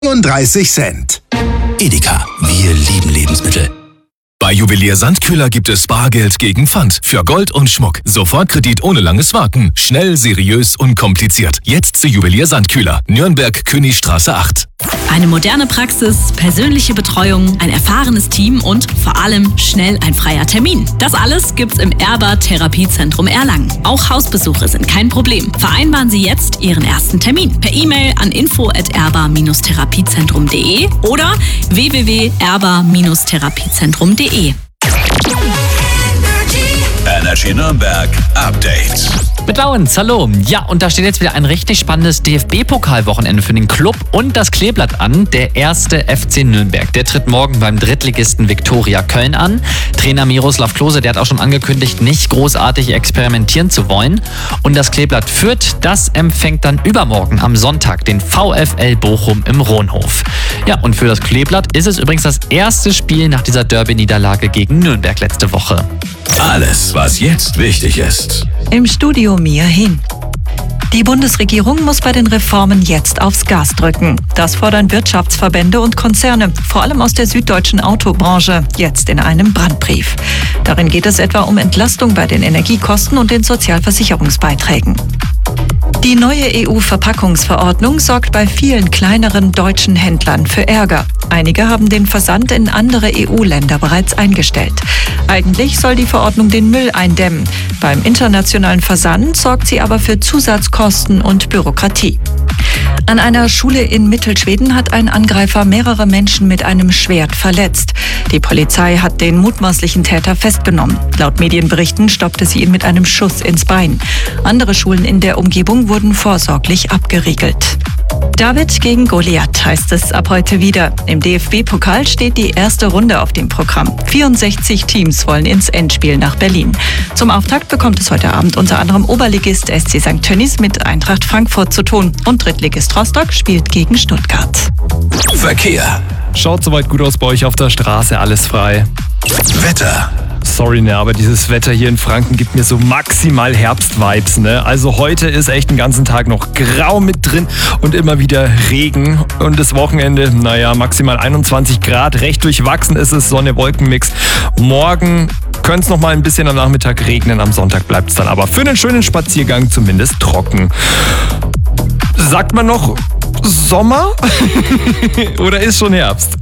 35 Cent. Edeka, wir lieben Lebensmittel. Bei Juwelier Sandkühler gibt es Bargeld gegen Pfand für Gold und Schmuck. Sofortkredit ohne langes Warten. Schnell, seriös, unkompliziert. Jetzt zu Juwelier Sandkühler. Nürnberg, Königstraße 8. Eine moderne Praxis, persönliche Betreuung, ein erfahrenes Team und vor allem schnell ein freier Termin. Das alles gibt's im Erba Therapiezentrum Erlangen. Auch Hausbesuche sind kein Problem. Vereinbaren Sie jetzt Ihren ersten Termin per E-Mail an info@erba-therapiezentrum.de oder www.erba-therapiezentrum.de. Energy Nürnberg Update. Mit Lawrence, hallo. Ja, und da steht jetzt wieder ein richtig spannendes DFB-Pokalwochenende für den Club und das Kleeblatt an. Der erste FC Nürnberg, der tritt morgen beim Drittligisten Viktoria Köln an. Trainer Miroslav Klose, der hat auch schon angekündigt, nicht großartig experimentieren zu wollen. Und das Kleeblatt Fürth, das empfängt dann übermorgen am Sonntag den VfL Bochum im Rohnhof. Ja, und für das Kleeblatt ist es übrigens das erste Spiel nach dieser Derby-Niederlage gegen Nürnberg letzte Woche. Alles, was jetzt wichtig ist. Im Studio Mia Hin. Die Bundesregierung muss bei den Reformen jetzt aufs Gas drücken. Das fordern Wirtschaftsverbände und Konzerne, vor allem aus der süddeutschen Autobranche, jetzt in einem Brandbrief. Darin geht es etwa um Entlastung bei den Energiekosten und den Sozialversicherungsbeiträgen. Die neue EU-Verpackungsverordnung sorgt bei vielen kleineren deutschen Händlern für Ärger. Einige haben den Versand in andere EU-Länder bereits eingestellt. Eigentlich soll die Verordnung den Müll eindämmen. Beim internationalen Versand sorgt sie aber für Zusatzkosten und Bürokratie. An einer Schule in Mittelschweden hat ein Angreifer mehrere Menschen mit einem Schwert verletzt. Die Polizei hat den mutmaßlichen Täter festgenommen. Laut Medienberichten stoppte sie ihn mit einem Schuss ins Bein. Andere Schulen in der Umgebung wurden vorsorglich abgeriegelt. David gegen Goliath heißt es ab heute wieder. Im DFB-Pokal steht die erste Runde auf dem Programm. 64 Teams wollen ins Endspiel nach Berlin. Zum Auftakt bekommt es heute Abend unter anderem Oberligist SC St. Tönnies mit Eintracht Frankfurt zu tun. Und Drittligist Rostock spielt gegen Stuttgart. Verkehr. Schaut soweit gut aus bei euch auf der Straße, alles frei. Wetter. Sorry, aber dieses Wetter hier in Franken gibt mir so maximal Herbst-Vibes, ne? Also heute ist echt den ganzen Tag noch grau mit drin und immer wieder Regen. Und das Wochenende, maximal 21 Grad, recht durchwachsen ist es, Sonne-Wolken-Mix. Morgen könnte es noch mal ein bisschen am Nachmittag regnen, am Sonntag bleibt es dann aber für einen schönen Spaziergang zumindest trocken. Sagt man noch Sommer? Oder ist schon Herbst?